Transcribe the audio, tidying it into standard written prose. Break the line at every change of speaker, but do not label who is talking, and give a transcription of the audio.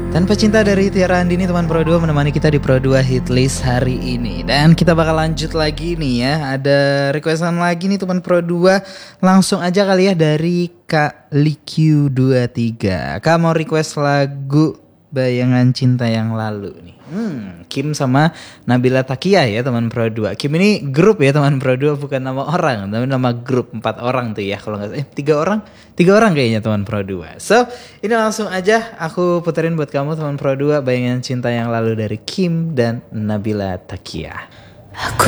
Tanpa Cinta dari Tiara Andini, teman Pro 2 menemani kita di Pro 2 Hitlist hari ini. Dan kita bakal lanjut lagi nih ya. Ada requestan lagi nih teman Pro 2. Langsung aja kali ya dari Kak Liq23. Kak mau request lagu Bayangan Cinta Yang Lalu nih. Kim sama Nabila Takia ya teman Pro 2. Kim ini grup ya teman Pro 2, bukan nama orang, tapi nama grup 4 orang tuh ya kalau nggak salah. 3 orang kayaknya teman Pro 2. So ini langsung aja aku puterin buat kamu teman Pro 2, Bayangan Cinta Yang Lalu dari Kim dan Nabila Takia.
Aku